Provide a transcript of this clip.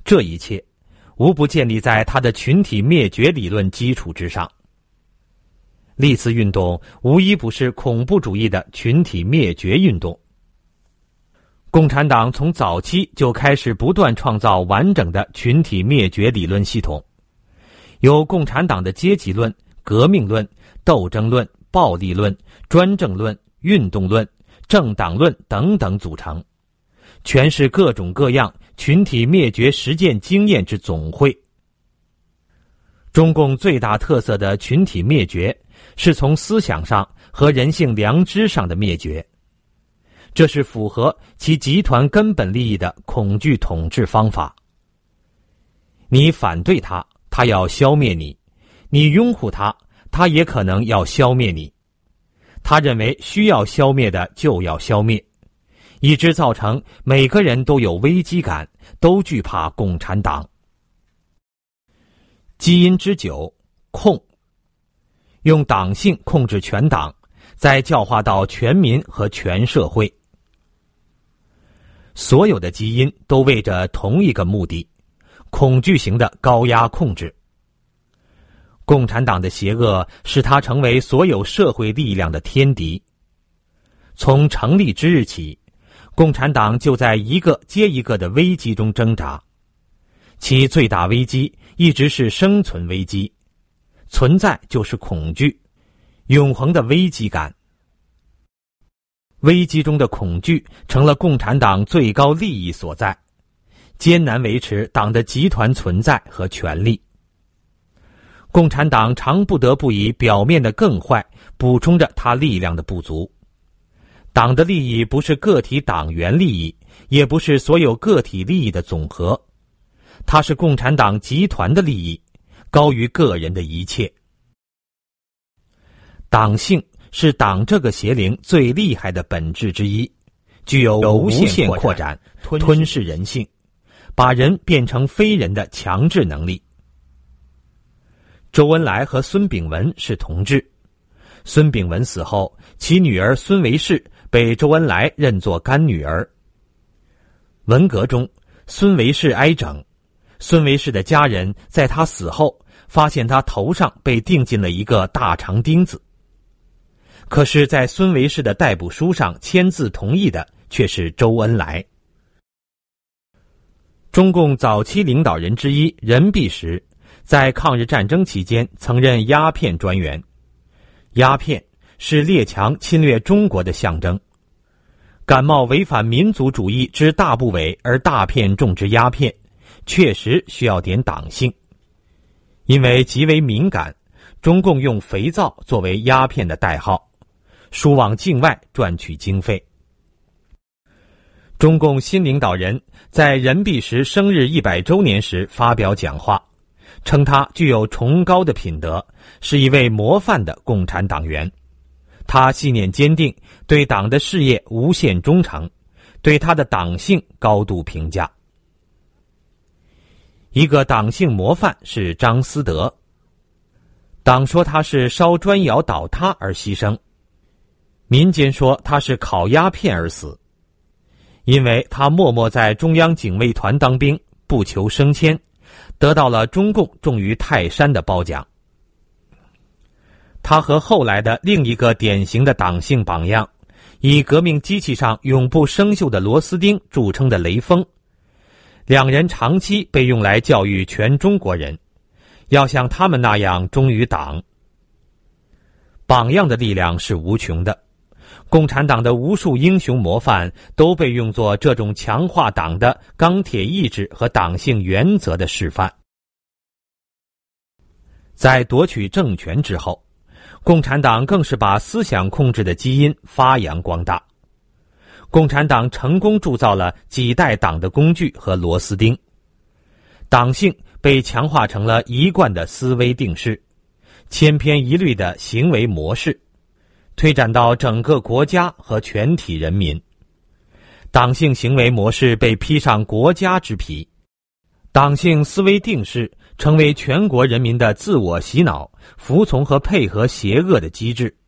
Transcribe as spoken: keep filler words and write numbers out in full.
这一切无不建立在他的群体灭绝理论基础之上。历次运动无一不是恐怖主义的群体灭绝运动。共产党从早期就开始不断创造完整的群体灭绝理论系统，由共产党的阶级论、革命论、斗争论、暴力论、专政论、运动论、政党论等等组成，全是各种各样群体灭绝实践经验之总汇。中共最大特色的群体灭绝是从思想上和人性良知上的灭绝，这是符合其集团根本利益的恐惧统治方法。你反对他，他要消灭你；你拥护他，他也可能要消灭你。他认为需要消灭的就要消灭，以致造成每个人都有危机感，都惧怕共产党。基因之九，控。用党性控制全党，再教化到全民和全社会。所有的基因都为着同一个目的，恐惧型的高压控制。共产党的邪恶使它成为所有社会力量的天敌。从成立之日起，共产党就在一个接一个的危机中挣扎，其最大危机一直是生存危机，存在就是恐惧，永恒的危机感。危机中的恐惧成了共产党最高利益所在，艰难维持党的集团存在和权力。共产党常不得不以表面的更坏补充着他力量的不足。党的利益不是个体党员利益，也不是所有个体利益的总和，它是共产党集团的利益，高于个人的一切。党性是党这个邪灵最厉害的本质之一，具有无限扩展、吞噬人性，把人变成非人的强制能力。周恩来和孙炳文是同志，孙炳文死后，其女儿孙维世被周恩来认作干女儿。文革中，孙维世挨整，孙维世的家人在他死后发现他头上被钉进了一个大长钉子，可是在孙维世的逮捕书上签字同意的却是周恩来。中共早期领导人之一任弼时在抗日战争期间曾任鸦片专员。鸦片是列强侵略中国的象征，感冒违反民族主义之大部伪而大片种植鸦片，确实需要点党性。因为极为敏感，中共用肥皂作为鸦片的代号，输往境外赚取经费。中共新领导人在任弼时生日一百周年时发表讲话，称他具有崇高的品德，是一位模范的共产党员。他信念坚定，对党的事业无限忠诚，对他的党性高度评价。一个党性模范是张思德，党说他是烧砖窑倒塌而牺牲，民间说他是烤鸦片而死。因为他默默在中央警卫团当兵，不求升迁，得到了中共重于泰山的褒奖。他和后来的另一个典型的党性榜样，以革命机器上永不生锈的螺丝钉著称的雷锋，两人长期被用来教育全中国人，要像他们那样忠于党。榜样的力量是无穷的，共产党的无数英雄模范都被用作这种强化党的钢铁意志和党性原则的示范。在夺取政权之后，共产党更是把思想控制的基因发扬光大。共产党成功铸造了几代党的工具和螺丝钉，党性被强化成了一贯的思维定式，千篇一律的行为模式，推展到整个国家和全体人民。党性行为模式被披上国家之皮，党性思维定式成为全国人民的自我洗脑、服从和配合邪恶的机制。